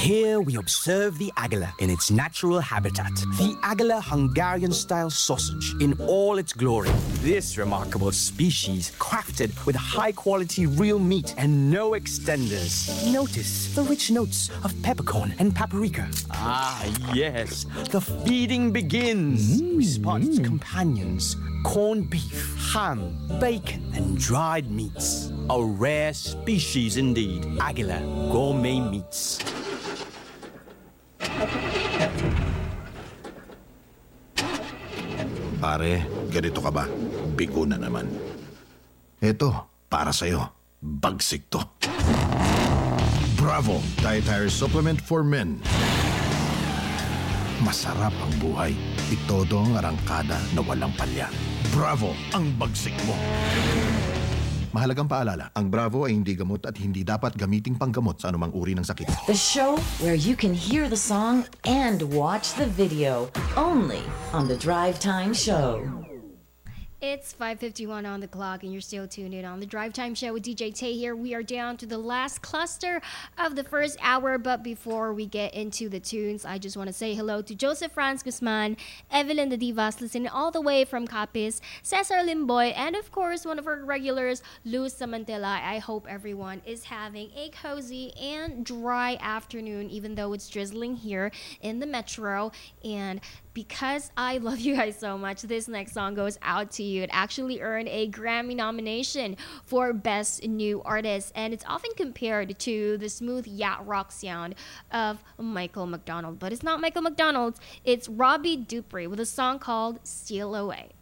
Here we observe the agala in its natural habitat. The agala Hungarian-style sausage in all its glory. This remarkable species, crafted with high-quality real meat and no extenders. Notice the rich notes of peppercorn and paprika. Ah, yes, the feeding begins. We spot its companions: corned beef, ham, bacon, and dried meats. A rare species indeed. Agala Gourmet Meats. Pare, ganito ka ba? Bigo na naman. Eto, para sa'yo. Bagsik to. Bravo! Dietary Supplement for Men. Masarap ang buhay. Itodo ang arangkada na walang palya. Bravo! Ang bagsik mo. Mahalagang paalala, ang Bravo ay hindi gamot at hindi dapat gamiting panggamot sa anumang uri ng sakit. The show where you can hear the song and watch the video, only on The Drive Time Show. It's 5:51 on the clock, and you're still tuned in on the Drive Time Show with DJ Tay here. We are down to the last cluster of the first hour, but before we get into the tunes, I just want to say hello to Joseph Franz Guzman, Evelyn the Divas, listening all the way from Capiz, Cesar Limboy, and of course, one of our regulars, Luz Samantela. I hope everyone is having a cozy and dry afternoon, even though it's drizzling here in the metro. And because I love you guys so much, this next song goes out to you. It actually earned a Grammy nomination for Best New Artist, and it's often compared to the smooth yacht rock sound of Michael McDonald. But it's not Michael McDonald, it's Robbie Dupree with a song called Steal Away.